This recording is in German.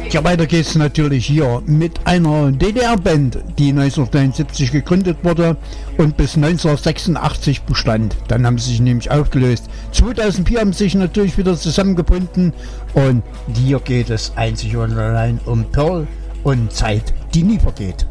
Ja, weiter geht's natürlich hier mit einer DDR-Band, die 1979 gegründet wurde und bis 1986 bestand. Dann haben sie sich nämlich aufgelöst. 2004 haben sie sich natürlich wieder zusammengebunden und hier geht es einzig und allein um Pearl und Zeit, die nie vergeht.